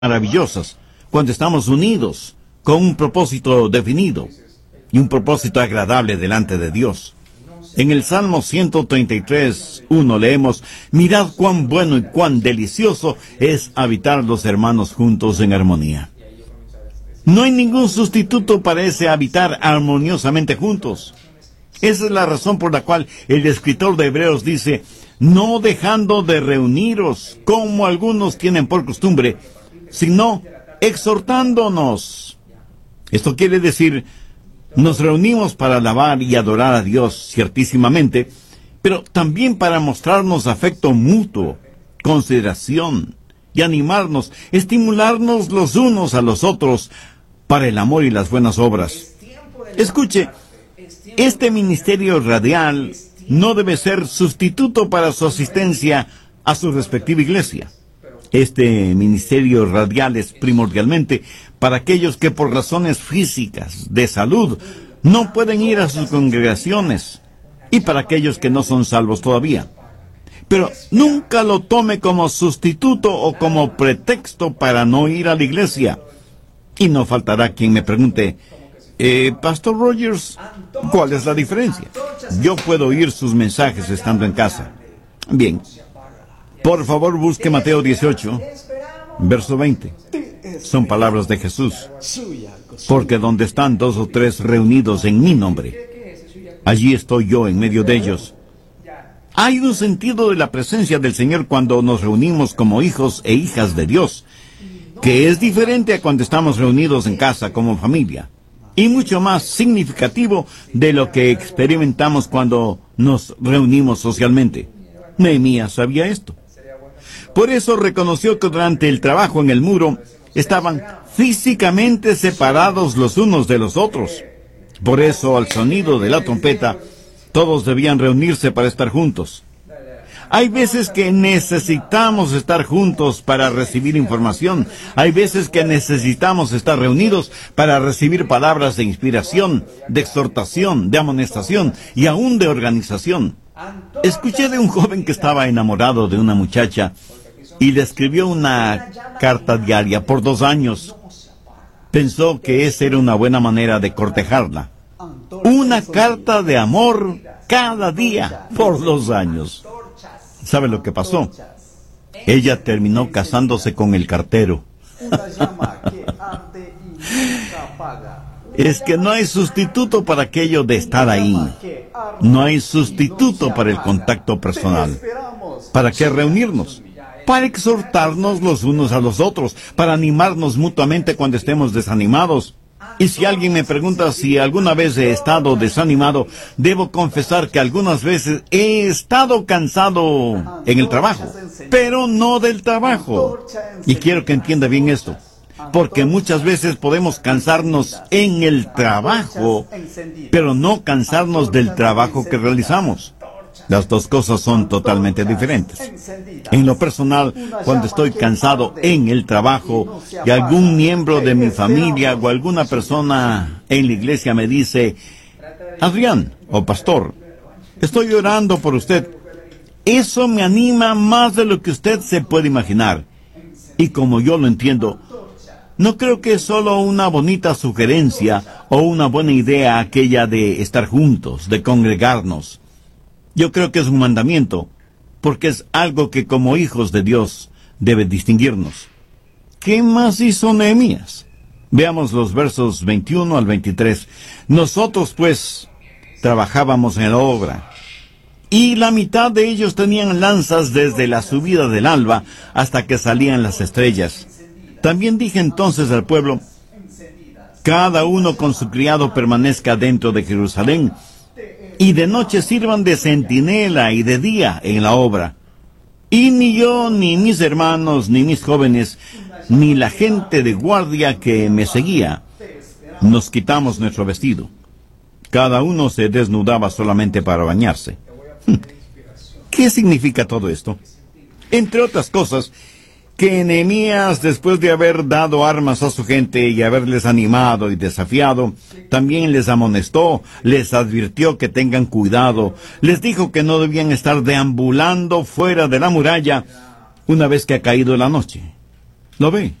maravillosas cuando estamos unidos con un propósito definido y un propósito agradable delante de Dios. En el Salmo 133:1 leemos: mirad cuán bueno y cuán delicioso es habitar los hermanos juntos en armonía. No hay ningún sustituto para ese habitar armoniosamente juntos. Esa es la razón por la cual el escritor de Hebreos dice: no dejando de reuniros como algunos tienen por costumbre, sino exhortándonos. Esto quiere decir, nos reunimos para alabar y adorar a Dios, ciertísimamente, pero también para mostrarnos afecto mutuo, consideración y animarnos, estimularnos los unos a los otros para el amor y las buenas obras. Escuche, este ministerio radial no debe ser sustituto para su asistencia a su respectiva iglesia. Este ministerio radial es primordialmente para aquellos que por razones físicas, de salud, no pueden ir a sus congregaciones, y para aquellos que no son salvos todavía. Pero nunca lo tome como sustituto o como pretexto para no ir a la iglesia. Y no faltará quien me pregunte: Pastor Rogers, ¿cuál es la diferencia? Yo puedo oír sus mensajes estando en casa. Bien, por favor busque Mateo 18, verso 20. Son palabras de Jesús. Porque donde están 2 o 3 reunidos en mi nombre, allí estoy yo en medio de ellos. Hay un sentido de la presencia del Señor cuando nos reunimos como hijos e hijas de Dios, que es diferente a cuando estamos reunidos en casa como familia, y mucho más significativo de lo que experimentamos cuando nos reunimos socialmente. Nehemías sabía esto. Por eso reconoció que durante el trabajo en el muro estaban físicamente separados los unos de los otros. Por eso, al sonido de la trompeta, todos debían reunirse para estar juntos. Hay veces que necesitamos estar juntos para recibir información. Hay veces que necesitamos estar reunidos para recibir palabras de inspiración, de exhortación, de amonestación y aún de organización. Escuché de un joven que estaba enamorado de una muchacha y le escribió una carta diaria por 2 años. Pensó que esa era una buena manera de cortejarla. Una carta de amor cada día por 2 años. ¿Sabe lo que pasó? Ella terminó casándose con el cartero. Es que no hay sustituto para aquello de estar ahí. No hay sustituto para el contacto personal. ¿Para qué reunirnos? Para exhortarnos los unos a los otros, para animarnos mutuamente cuando estemos desanimados. Y si alguien me pregunta si alguna vez he estado desanimado, debo confesar que algunas veces he estado cansado en el trabajo, pero no del trabajo. Y quiero que entienda bien esto, porque muchas veces podemos cansarnos en el trabajo, pero no cansarnos del trabajo que realizamos. Las dos cosas son totalmente diferentes. En lo personal, cuando estoy cansado en el trabajo y algún miembro de mi familia o alguna persona en la iglesia me dice: Adrián, o pastor, estoy orando por usted, eso me anima más de lo que usted se puede imaginar. Y como yo lo entiendo, no creo que es solo una bonita sugerencia o una buena idea aquella de estar juntos, de congregarnos. Yo creo que es un mandamiento, porque es algo que como hijos de Dios debe distinguirnos. ¿Qué más hizo Nehemías? Veamos los versos 21 al 23. Nosotros, pues, trabajábamos en la obra, y la mitad de ellos tenían lanzas desde la subida del alba hasta que salían las estrellas. También dije entonces al pueblo: cada uno con su criado permanezca dentro de Jerusalén, y de noche sirvan de centinela y de día en la obra. Y ni yo, ni mis hermanos, ni mis jóvenes, ni la gente de guardia que me seguía, nos quitamos nuestro vestido. Cada uno se desnudaba solamente para bañarse. ¿Qué significa todo esto? Entre otras cosas, que Nehemías, después de haber dado armas a su gente y haberles animado y desafiado, también les amonestó, les advirtió que tengan cuidado, les dijo que no debían estar deambulando fuera de la muralla una vez que ha caído la noche. ¿Lo ve?